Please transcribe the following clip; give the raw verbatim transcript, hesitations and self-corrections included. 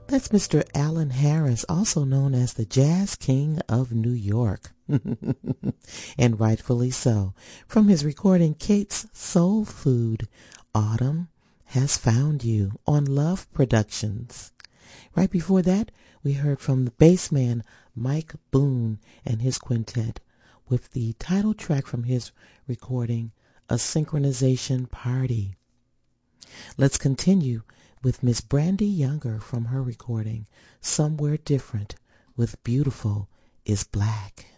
That's Mister Alan Harris, also known as the Jazz King of New York. And rightfully so. From his recording Kate's Soul Food, Autumn Has Found You on Love Productions. Right before that, we heard from the bassman Mike Boone and his quintet with the title track from his recording, A Synchronization Party. Let's continue with Miss Brandy Younger from her recording, Somewhere Different, with Beautiful is Black.